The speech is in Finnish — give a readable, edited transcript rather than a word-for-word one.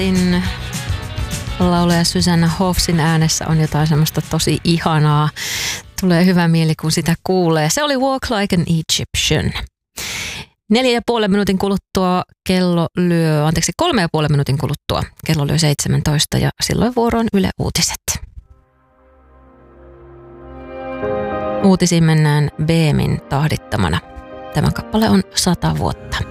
Laulaja Susanna Hoffsin äänessä on jotain semmoista tosi ihanaa. Tulee hyvä mieli, kun sitä kuulee. Se oli Walk Like an Egyptian. 3,5 minuutin kuluttua kello lyö 17 ja silloin vuoroon Yle Uutiset. Uutisiin mennään BMin tahdittamana. Tämä kappale on 100 vuotta.